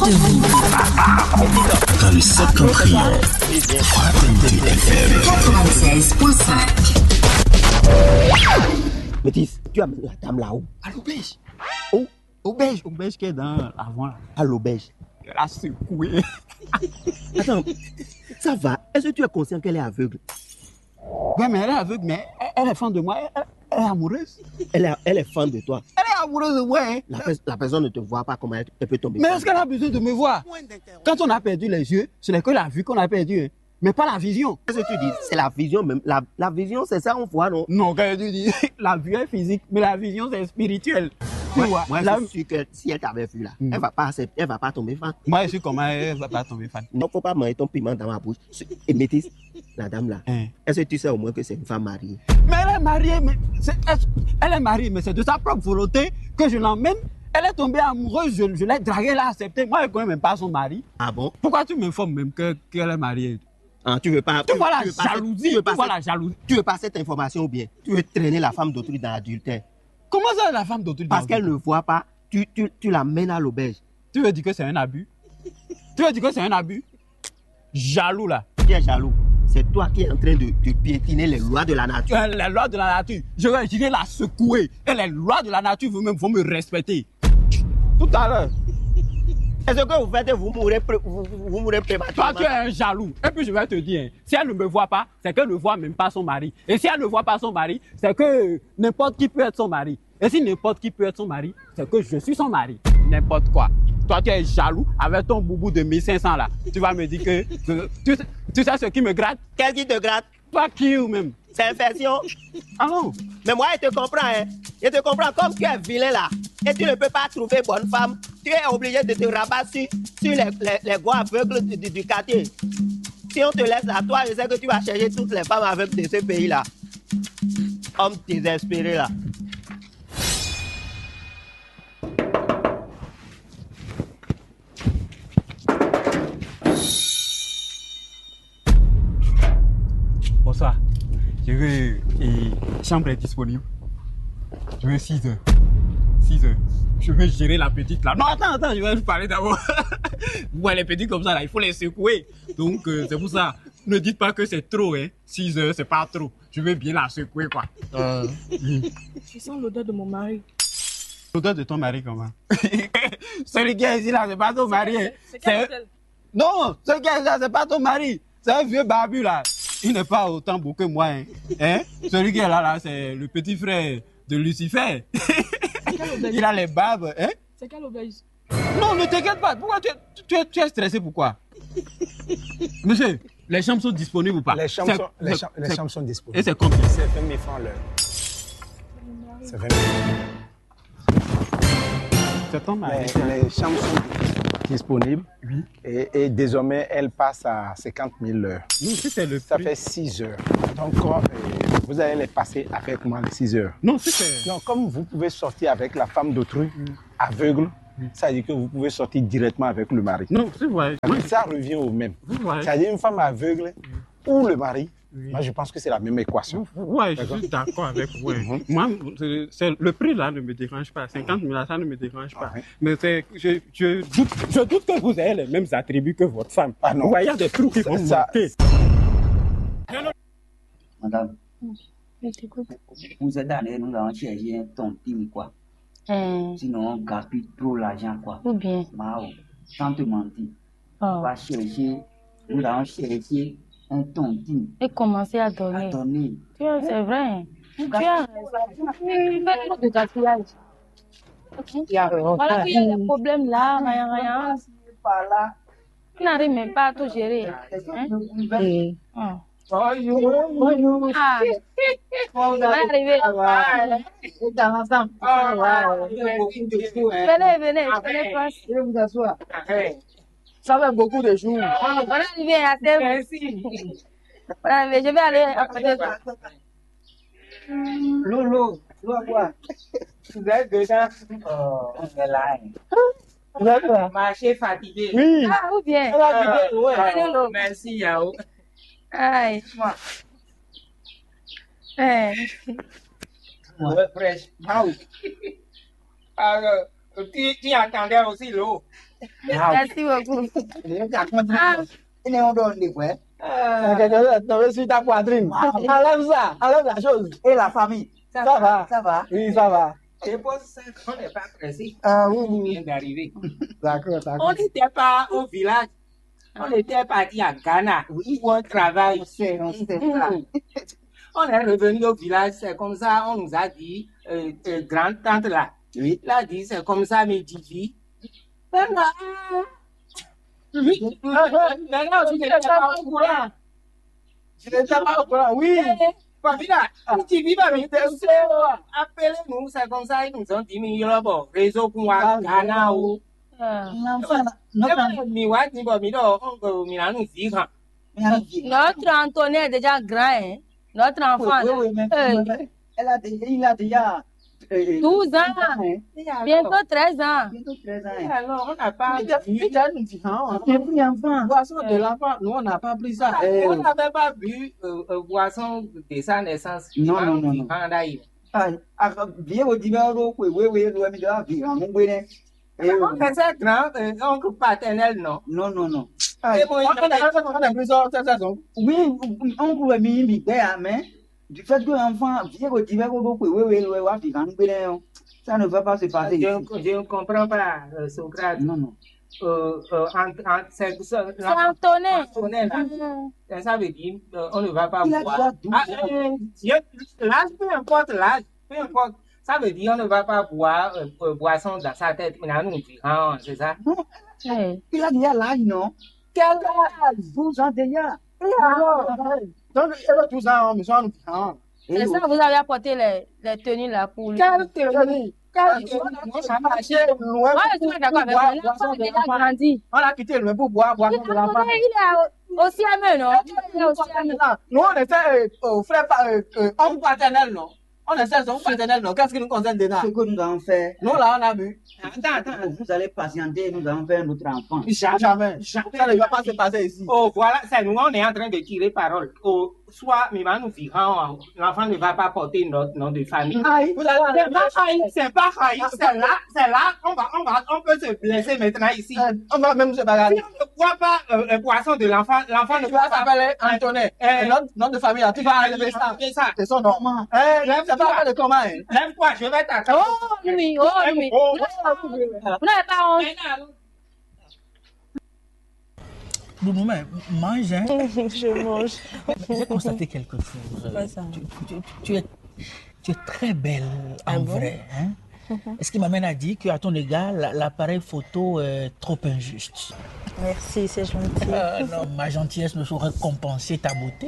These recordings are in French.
de vous. Dans le 53 Fraternité FM 96.5. Métis, tu as la dame là-haut. À l'auberge. Oh, Auberge qui est dans l'avant là. à l'auberge. Elle a secoué. Attends, ça va. Est-ce que tu es conscient qu'elle est aveugle? Ouais, mais elle est aveugle, mais elle est fan de moi. Elle est amoureuse. Elle est fan de toi. Elle est amoureuse, ouais. La personne ne te voit pas, comment elle peut tomber. Mais est-ce qu'elle a besoin de me voir? Quand on a perdu les yeux, ce n'est que la vue qu'on a perdue, hein, mais pas la vision. Qu'est-ce que tu dis? C'est la vision même. La vision, c'est ça, on voit, non? Non, quand tu dis, la vue est physique, mais la vision c'est spirituel. Tu vois, Moi, la- je suis sûr que si elle t'avait vu là, elle va pas accepter, elle va pas tomber fan. Moi, je suis comment elle va pas tomber fan. Non, faut pas manger ton piment dans ma bouche. Et Métis, la dame là, Hein. est-ce que tu sais au moins que c'est une femme mariée? Mais elle est mariée, elle est mariée, mais c'est de sa propre volonté que je l'emmène. Elle est tombée amoureuse, je l'ai draguée, elle a accepté. Moi, je ne connais même pas son mari. Ah bon? Pourquoi tu m'informes même qu'elle est mariée? Ah, tu veux pas. Tu vois la veux pas jalousie, tu veux pas tu vois cette- la jalousie. Tu veux pas cette information ou bien? Tu veux traîner la femme d'autrui dans l'adultère? Comment ça, la femme d'autrui? Parce qu'elle ne voit pas, tu l'amènes à l'auberge. Tu veux dire que c'est un abus? Tu veux dire que c'est un abus? Jaloux, là. Tu es jaloux. C'est toi qui es en train de piétiner les lois de la nature. Les lois de la nature, je vais la secouer. Et les lois de la nature vous-même vont me respecter. Tout à l'heure. Est-ce que vous faites, vous mourrez prématurément? Toi, tu es un jaloux. Et puis, je vais te dire, hein, si elle ne me voit pas, c'est qu'elle ne voit même pas son mari. Et si elle ne voit pas son mari, c'est que n'importe qui peut être son mari. Et si n'importe qui peut être son mari, c'est que je suis son mari. N'importe quoi. Toi, tu es jaloux avec ton boubou de 1500 là. Tu vas me dire que... tu sais ce qui me gratte? Quel qui te gratte? Toi qui ou même? C'est infection. Ah non. Mais moi, je te comprends, hein. Je te comprends. Comme tu es vilain là, et tu ne peux pas trouver bonne femme, tu es obligé de te rabattre sur les gars aveugles du quartier. Si on te laisse là, toi, je sais que tu vas chercher toutes les femmes aveugles de ce pays-là. Homme désespéré là. Bonsoir. Je veux... chambre est disponible. Je veux 6 heures. 6 heures. Je veux gérer la petite là. Non, attends, je vais vous parler d'abord. Vous les petites comme ça là, il faut les secouer. Donc, c'est pour ça. Ne dites pas que c'est trop, hein. 6 heures, c'est pas trop. Je veux bien la secouer, quoi. Je sens l'odeur de mon mari. L'odeur de ton mari, comment? Celui qui est ici là, c'est pas ton mari. Hein. C'est quel hôtel? Non, celui qui est ici là, c'est pas ton mari. C'est un vieux barbu là. Il n'est pas autant beau que moi. Hein? Celui qui est là, c'est le petit frère de Lucifer. Il a les barbes. Hein? C'est quel auberge? Non, ne t'inquiète pas. Pourquoi tu es stressé? Pourquoi? Monsieur, les chambres sont disponibles ou pas? Les chambres sont disponibles. Et c'est combien? C'est 20 000 francs l'heure. C'est 20 000 francs. C'est ton mari. Les chambres sont disponibles. Oui. Et désormais, elle passe à 50 000 l'heure. Non, si c'est le Ça prix. fait 6 heures. Donc, vous allez les passer avec moi les 6 heures. Non, si c'est... Donc, comme vous pouvez sortir avec la femme d'autrui aveugle, ça veut dire que vous pouvez sortir directement avec le mari. Non, c'est vrai. Ça revient au même. Ouais. C'est-à-dire une femme aveugle ou le mari. Moi, je pense que c'est la même équation. Ouais, je suis d'accord avec vous. Moi, le prix là ne me dérange pas. 50 000 là, ça ne me dérange pas. Ouais. Mais je doute que vous ayez les mêmes attributs que votre femme. Ah non. Vous voyez, il y a des trucs qui vont vous Ça- manquer. Madame, Je t'écoute. vous êtes allé, nous allons chercher un tontine, quoi. Sinon, on gaspille trop l'argent, quoi. Ou bien. Mao, sans te mentir. Oh. On va chercher, nous allons chercher un tontine Et commencer à à donner. donner. C'est vrai. Tu as fais trop de gaspillage. Voilà qu'il y a des problèmes là, rien. Par là. Tu n'arrives même pas à tout gérer. Hein? Ah. Bonjour. Ah. On va arriver. Venez, prenez place. Je vais vous asseoir. Ça fait beaucoup de jours. On va arriver à terre. Merci. On va arriver. Je vais aller à côté de toi. Lolo, tu vas voir. Vous êtes dedans. Oh, on est là. Vous êtes là. Marché fatigué. Oui. Ah, ou bien. Ouais. Merci, Yao. Aïe. Ouais, fraîche. Alors, Tu attendais aussi l'eau. Merci beaucoup. Il est en donne des ouais. Non, sur ta poitrine. Enlève ça, enlève la chose. Et la famille, Ça va. ça va? Oui, ça va. Je pense qu'on n'est pas pressé. Ah oui, On oui. vient d'arriver. D'accord, On d'accord. n'était pas au village. On était parti à Ghana où on travaille. On sait ça. On est revenu au village, c'est comme ça, on nous a dit, grande-tante là, Oui. il a dit, c'est comme ça, mes Didi. Maintenant, tu n'étais pas au courant. Je n'étais pas au courant, oui. Papina, Didi va venir appelez-nous, c'est comme ça, ils nous ont dit, mais il y a bon, réseau pour moi, Ghana ou. Notre Antoine est déjà grand, hein? Notre enfant, Oui, mais il a déjà 12 ans, bientôt 13 ans. bientôt 13 ans. Alors, on n'a pas Il y a une différence. Il a pris enfant. Boisson de l'enfant, nous on n'a pas pris ça. on n'avait pas bu boisson de sa naissance. Non. Viens au dimanche, oui, mais de la vie, on On faisait grand oncle paternel, non? Non. On a pris ça cette saison. Oui, on pouvait m'y mais du fait que l'enfant vient au dimanche, oui, ça ne va pas se passer. Je ne comprends pas, Socrate. Non. C'est Antonin. Ça veut dire on ne va pas Il a boire. déjà 12 ans. L'âge, peu importe l'âge, ça veut dire on ne va pas boire boisson dans sa tête. Maintenant, nous disons, c'est ça? Il a déjà l'âge, non? Quel âge? 12 ans déjà. Donc, il y a 12 ans, mais ça nous différent. C'est ça, vous avez apporté les tenues là pour lui. Quelle théorie? Ouais, je suis d'accord avec vous. L'enfant est déjà grandi. On a quitté le pour boire de l'enfant. Il est aussi aimé, non? Il est aussi aimé. Nous, on était frère, oncle paternel, non? On était son paternel, non? Qu'est-ce qui nous concerne dedans? Ce que nous allons faire, Nous, là, on a vu. Attends. vous allez patienter, nous allons faire notre enfant. Jamais. Ça ne va pas se passer ici. Oh, voilà, c'est nous, on est en train de tirer parole. Oh, soit, mais nous disons, l'enfant ne va pas porter notre nom de famille. Vous allez C'est pas haï, c'est là, on peut se blesser maintenant ici. on va même se bagarrer. Si on ne boit pas poisson de l'enfant ne Tu vas va pas s'appeler Antonin. Notre nom de famille, tu vas enlever ça. ça. C'est son nom. C'est pas de comment. Lève-toi, je vais t'attendre. Oh, lui. Vous n'avez pas honte. Boubou, mais mange, hein? Je mange. J'ai constaté quelque chose. Quoi ça? Tu es très belle en vrai. Hein? Ce qui m'amène à dire qu'à ton égard, l'appareil photo est trop injuste. Merci, c'est gentil. Non, ma gentillesse ne saurait compenser ta beauté.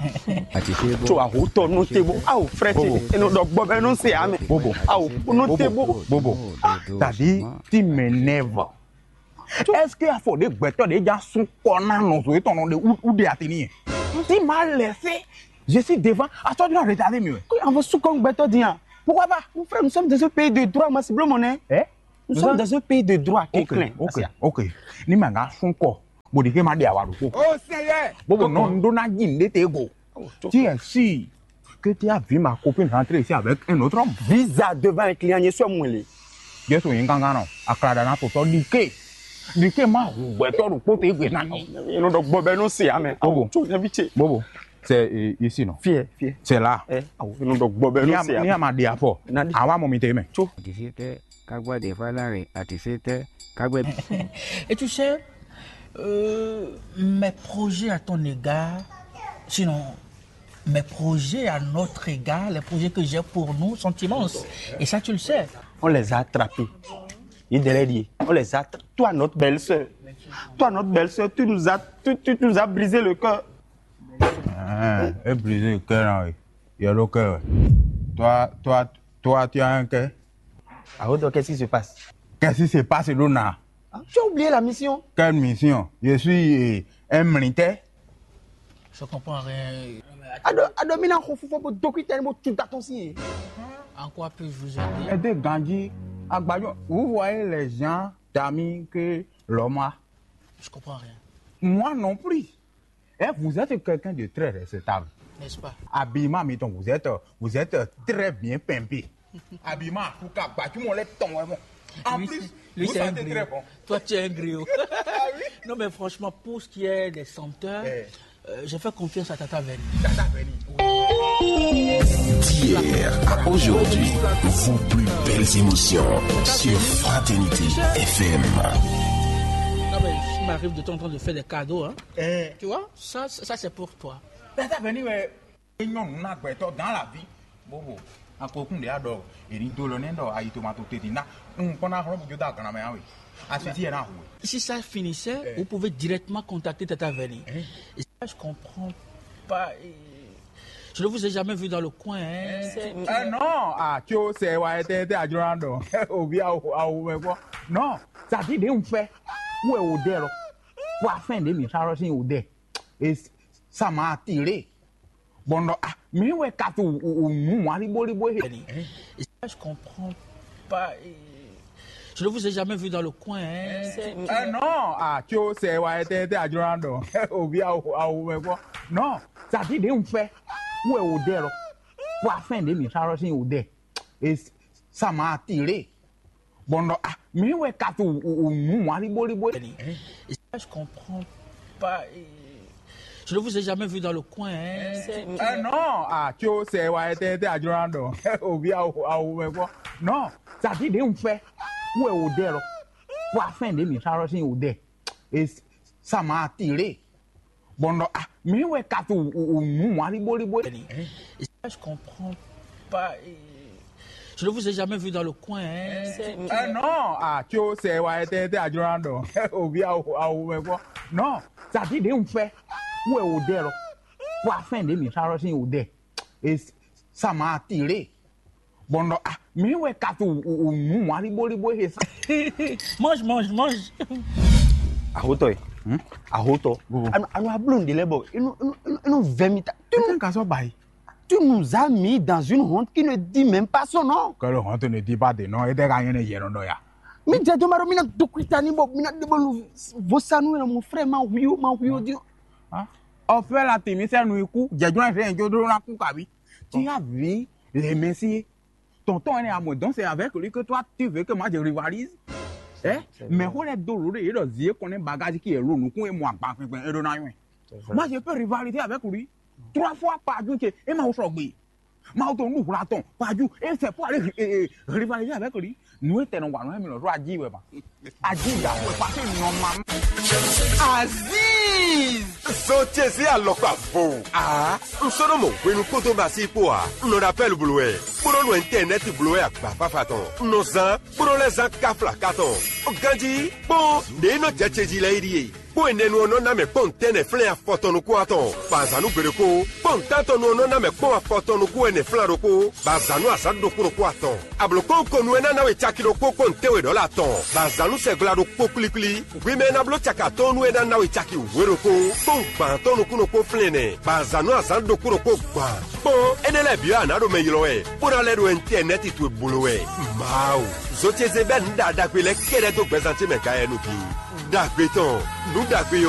Bobo, t'as dit, tu m'énerves. Est-ce qu'il faut des bêtes déjà sous qu'on a nos ton nom de ou de Athénien? Tu m'as laissé, je suis devant. À toi de la retarder mieux. On va sous comme bêta dire. Pourquoi pas? Mon frère, nous sommes dans un pays de droit, massivement, hein? Nous sommes dans un pays de droit. Ok. Ni manga son corps. Bodike ma dia waru. Oh, sérieux? Bobo, non, donna ginde te go. Tu es sûr que tu as vu ma copine rentrer ici avec un autre homme? Visa devant un client, je suis à moi. Je suis un gangano. Akada na toto dike. Dike ma beto du côté gwenani. Et nous, donc, Bobo, nous, c'est, mais. Bobo, c'est ici, non? Fier. C'est là. Nous, donc, Bobo, nous, c'est. Ni ama dia po. Awa mo miteme. Et tu sais, mes projets à ton égard, sinon mes projets à notre égard, les projets que j'ai pour nous sont immenses. Et ça, tu le sais. On les a attrapés. Il est dit, on les a. Toi, notre belle-sœur, tu nous as brisé le cœur. Et brisé le cœur, il y a le cœur. Toi, tu as un cœur. Ah, donc, qu'est-ce qui se passe? Qu'est-ce qui se passe, Luna? Tu as oublié la mission? Quelle mission? Je suis un militaire. Je comprends rien. En quoi puis-je vous aider? Vous voyez les gens d'amis que l'homme a? Je comprends rien. Moi non plus. Et vous êtes quelqu'un de très respectable. N'est-ce pas? Habillement, vous êtes très bien pimpé. Habillement, En plus, lui vous c'est un sentez griot. très bon. Toi, tu es un griot. Non, mais franchement, pour ce qui est des senteurs, je fais confiance à Tata Veni. Tata Veni. D'hier à aujourd'hui, vos plus belles émotions sur Fraternité FM. Non, mais il m'arrive de temps en temps de faire des cadeaux. Hein. Tu vois, ça c'est pour toi. Tata Veni, non, dans la vie. Bon. Si ça finissait, vous pouvez directement contacter Tata Veni. Et ça, je comprends pas. Je ne vous ai jamais vu dans le coin. Non, non, ça dit de fait. Où est Odé? Pour la fin de mes charges, Odé. Et ça m'a attiré. Bon, mais où est Kato ou Mouaribo? Et ça, je comprends pas. Je ne vous ai jamais vu dans le coin. Non, non, ça dit de fait. Où est Odé? Pour la fin de mes charges, Odé. Et ça m'a attiré. Bon, mais où est Kato ou Mouaribo? Et ça, je comprends pas. Je ne vous ai jamais vu dans le coin. Non, non, ça dit de fait. Où est Odé? Pour la fin de mes charges, Odé. Et ça m'a attiré. Bon, mais où est Kato ou Mouaribo? Et ça, je comprends pas. Je ne vous ai jamais vu dans le coin. Non, non, ça dit de fait. Où est Odé? Pour la fin de mes charges, Odé. Et ça m'a attiré. Bon, mais où est Kato ou Mouaribo? Mange. Ahoto. Ahoto. Anu ablon de lebo. Nous 20 minutes. Tu nous as mis dans une honte qui ne dit même pas son nom. Que le honte ne dit pas de nom. Et de gagner ne yéron ya. Mais j'ai demandé mina dokuitani bo mina debolu vosanu na mon frère ma huyo dio. On fait la témise à nous coup. J'ai dû faire un jour de la coup kabi. Tu as vu les messieurs. Tonton est à moi, donc c'est avec lui que toi tu veux que moi je rivalise. Mais on est douloureux et le zier qu'on est bagage qui est lourd, nous et moi pas et de naïen. Moi je peux rivaliser avec lui 3 fois par jour et m'a aujourd'hui. M'a auto nous raton par jour et c'est pour aller rivaliser avec lui. Nous étions en mais le roi dit ouais pas. Aziz da passer normalement. Aziz! Sote si aloka bo. Nsono mo kwenu koto basi po no rappel bloué. Pour no internet bloué akba fafaton. No san, pour les an kafla katon. Ganji, bon, de no jecheji la iri. Pour ene no na me pontene flen foto no kwaton. Bazanu bereko, pontato no na me ko foto no ko ene flan roko. Bazanu asado ko kwaton. Abloko ko no na we chakilo ko kontewe do laton. Bazanu se glado ko klikli. Oui mais na blo chakaton no na we chaki weroko. Bon banton no kuno ko flene. Bazanu asado ko gba. Bon, ene le bia na do me yiloe. Pour aller do internet tu bouloé. Mau. Zotieze ben da kwele kere do bezanti me ka enu bi. Dagbeton, nous dagbe